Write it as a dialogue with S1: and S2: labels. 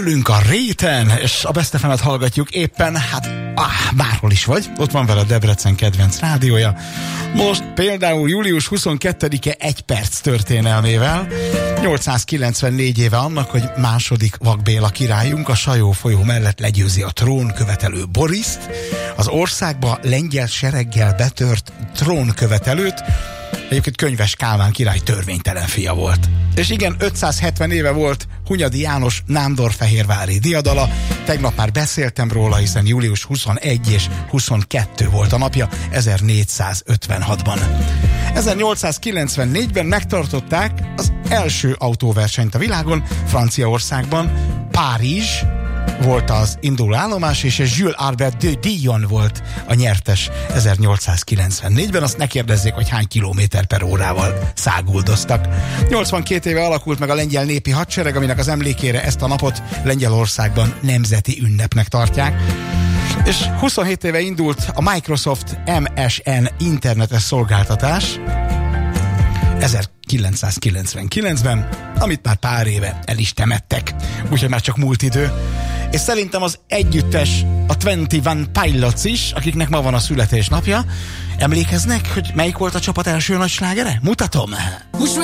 S1: ülünk a réten, és a Best FM-et hallgatjuk éppen, bárhol is vagy, ott van vele Debrecen kedvenc rádiója. Most például július 22-e 1 perc történelmével, 894 éve annak, hogy második Vak Béla királyunk a Sajó folyó mellett legyőzi a trónkövetelő Boriszt, az országba lengyel sereggel betört trónkövetelőt. Egyébként Könyves Kálmán király törvénytelen fia volt. És igen, 570 éve volt Hunyadi János nándorfehérvári diadala. Tegnap már beszéltem róla, hiszen július 21 és 22 volt a napja, 1456-ban. 1894-ben megtartották az első autóversenyt a világon, Franciaországban. Párizs volt az induló állomás, és Jules Albert de Dion volt a nyertes 1894-ben. Azt ne kérdezzék, hogy hány kilométer per órával száguldoztak. 82 éve alakult meg a lengyel népi hadsereg, aminek az emlékére ezt a napot Lengyelországban nemzeti ünnepnek tartják. És 27 éve indult a Microsoft MSN internetes szolgáltatás 1999-ben, amit már pár éve el is temettek. Úgyhogy már csak múlt idő. És szerintem az együttes, a 21 Pilots is, akiknek ma van a születésnapja. Emlékeznek, hogy melyik volt a csapat első nagy slágere? Mutatom!